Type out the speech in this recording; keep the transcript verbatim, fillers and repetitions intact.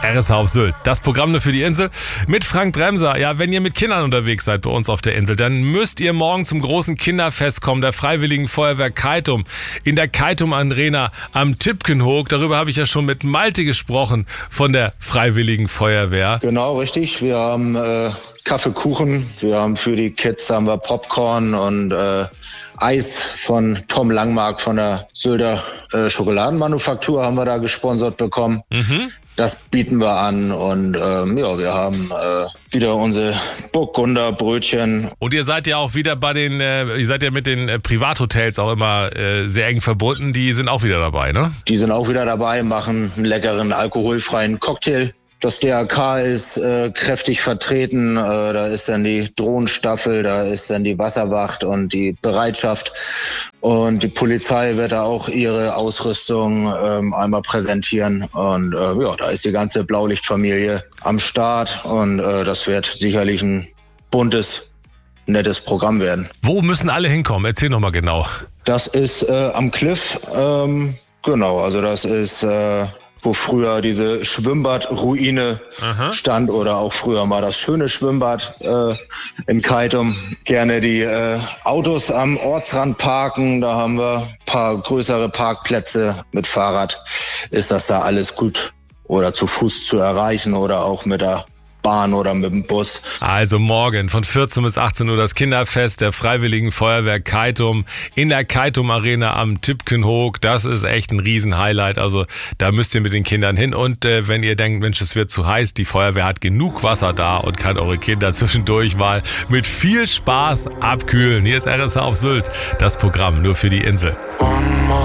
R S H auf Sylt. Das Programm nur für die Insel mit Frank Bremser. Ja, wenn ihr mit Kindern unterwegs seid bei uns auf der Insel, dann müsst ihr morgen zum großen Kinderfest kommen, der Freiwilligen Feuerwehr Keitum, in der Keitum Arena am Tipkenhoek. Darüber habe ich ja schon mit Malte gesprochen von der Freiwilligen Feuerwehr. Genau, richtig. Wir haben äh, Kaffeekuchen, wir haben für die Kids haben wir Popcorn und äh, Eis von Tom Langmark von der Sylter äh, Schokoladenmanufaktur haben wir da gesponsert bekommen. Mhm. Das bieten wir an und ähm, ja, wir haben äh, wieder unsere Burgunder Brötchen. Und ihr seid ja auch wieder bei den, äh, ihr seid ja mit den äh, Privathotels auch immer äh, sehr eng verbunden. Die sind auch wieder dabei, ne? Die sind auch wieder dabei, machen einen leckeren alkoholfreien Cocktail. Das D R K ist äh, kräftig vertreten, äh, da ist dann die Drohnenstaffel, da ist dann die Wasserwacht und die Bereitschaft und die Polizei wird da auch ihre Ausrüstung ähm, einmal präsentieren und äh, ja, da ist die ganze Blaulichtfamilie am Start und äh, das wird sicherlich ein buntes, nettes Programm werden. Wo müssen alle hinkommen? Erzähl nochmal genau. Das ist äh, am Cliff, ähm, genau, also das ist... Äh, wo früher diese Schwimmbadruine Aha. stand oder auch früher mal das schöne Schwimmbad äh, in Keitum. Gerne die äh, Autos am Ortsrand parken, da haben wir ein paar größere Parkplätze. Mit Fahrrad ist das da alles gut oder zu Fuß zu erreichen oder auch mit der Bahn oder mit dem Bus. Also morgen von vierzehn bis achtzehn Uhr das Kinderfest der Freiwilligen Feuerwehr Keitum in der Keitum Arena am Tipkenhoek. Das ist echt ein Riesen-Highlight. Also da müsst ihr mit den Kindern hin. Und äh, wenn ihr denkt, Mensch, es wird zu heiß, die Feuerwehr hat genug Wasser da und kann eure Kinder zwischendurch mal mit viel Spaß abkühlen. Hier ist R S H auf Sylt, das Programm nur für die Insel.